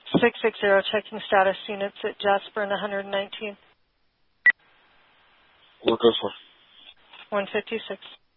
660, checking status. Units at Jasper and 119. What goes for? 156.